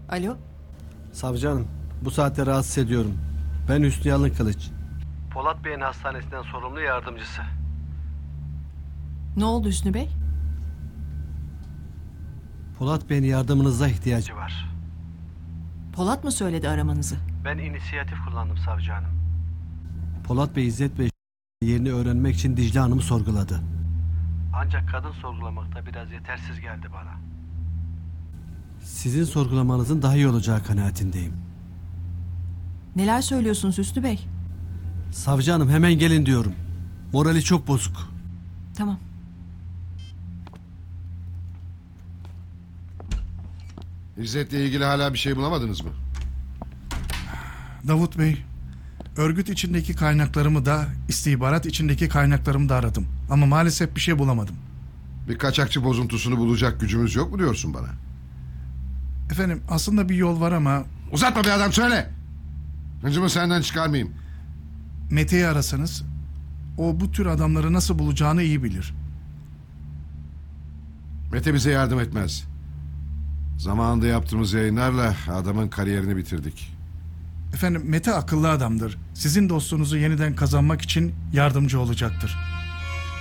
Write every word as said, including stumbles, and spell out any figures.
Alo? Savcı hanım, bu saatte rahatsız ediyorum. Ben Hüsnü Yalın Kılıç. Polat Bey'in hastanesinden sorumlu yardımcısı. Ne oldu Hüsnü Bey? Polat Bey'in yardımınıza ihtiyacı var. Polat mı söyledi aramanızı? Ben inisiyatif kullandım savcı hanım. Polat Bey İzzet Bey yerini öğrenmek için Dicle Hanım'ı sorguladı. Ancak kadın sorgulamakta biraz yetersiz geldi bana. Sizin sorgulamanızın daha iyi olacağı kanaatindeyim. Neler söylüyorsunuz Hüsnü Bey? Savcı hanım hemen gelin diyorum. Morali çok bozuk. Tamam. İzzet'le ilgili hala bir şey bulamadınız mı? Davut Bey, örgüt içindeki kaynaklarımı da, istihbarat içindeki kaynaklarımı da aradım. Ama maalesef bir şey bulamadım. Bir kaçakçı bozuntusunu bulacak gücümüz yok mu diyorsun bana? Efendim, aslında bir yol var ama Uzatma bir adam, söyle! Hıncımı senden çıkarmayayım. Mete'yi arasanız, o bu tür adamları nasıl bulacağını iyi bilir. Mete bize yardım etmez. Zamanında yaptığımız yayınlarla adamın kariyerini bitirdik. Efendim, Mete akıllı adamdır. Sizin dostunuzu yeniden kazanmak için yardımcı olacaktır.